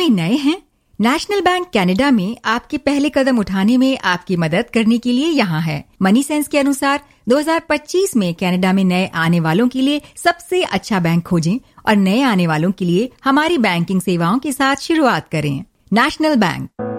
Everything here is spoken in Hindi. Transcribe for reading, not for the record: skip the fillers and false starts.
में नए हैं? नेशनल बैंक कनाडा में आपके पहले कदम उठाने में आपकी मदद करने के लिए यहाँ है। मनी सेंस के अनुसार 2025 में कनाडा में नए आने वालों के लिए सबसे अच्छा बैंक खोजें और नए आने वालों के लिए हमारी बैंकिंग सेवाओं के साथ शुरुआत करें। National bank.